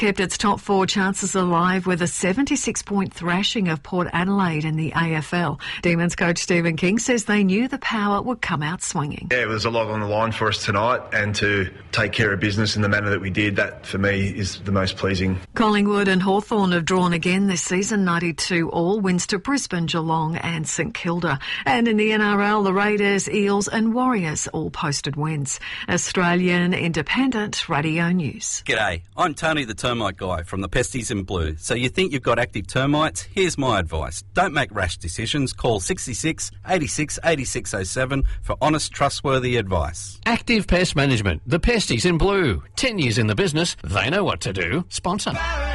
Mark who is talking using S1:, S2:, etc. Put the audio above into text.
S1: kept its top four chances alive with a 76-point thrashing of Port Adelaide in the AFL. Demons coach Stephen King says they knew the Power would come out swinging.
S2: Yeah, it was a lot on the line for us tonight, and to take care of business in the manner that we did, that for me is the most pleasing.
S1: Collingwood and Hawthorn have drawn again this season, 92-all, wins to Brisbane, Geelong and St Kilda. And in the NRL, the Raiders, Eels and Warriors all posted wins. Australian Independent Radio News.
S3: G'day, I'm Tony the Termite Guy from the Pesties in Blue. So you think you've got active termites? Here's my advice. Don't make rash decisions. Call 66 86 8607 for honest, trustworthy advice.
S4: Active Pest Management, the Pesties in Blue. 10 years in the business, they know what to do. Sponsor.